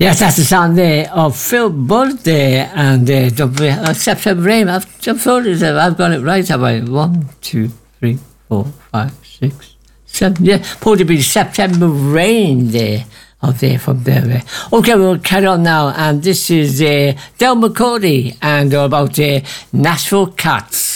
Yes, that's the sound there of Phil Budd there, and September Rain. I've thought I've got it right, have I? 1, 2, 3, 4, 5, 6, 7. Yeah, probably be September Rain there. Out there from there. Okay, we'll carry on now, and this is Del McCordy and all about Nashville Cats.